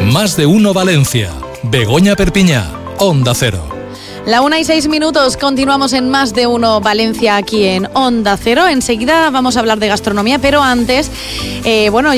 Más de uno Valencia. Begoña Perpiñá, Onda Cero. La 1:06, continuamos en Más de Uno Valencia aquí en Onda Cero. Enseguida vamos a hablar de gastronomía, pero antes,